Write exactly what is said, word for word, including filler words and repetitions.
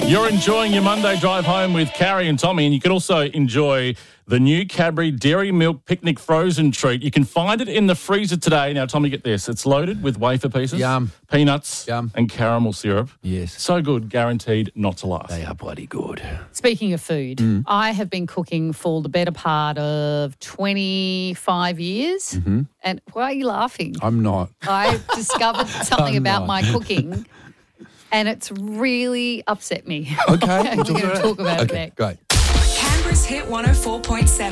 You're enjoying your Monday drive home with Carrie and Tommy, and you can also enjoy the new Cadbury Dairy Milk Picnic Frozen Treat. You can find it in the freezer today. Now, Tommy, get this. It's loaded with wafer pieces, Yum. peanuts, Yum. and caramel syrup. Yes. So good, guaranteed not to last. They are bloody good. Speaking of food, mm. I have been cooking for the better part of twenty-five years. Mm-hmm. And why are you laughing? I'm not. I discovered something I'm about not. my cooking, and it's really upset me. Okay. We're going to talk about okay, it next. great. Canberra's Hit one oh four point seven.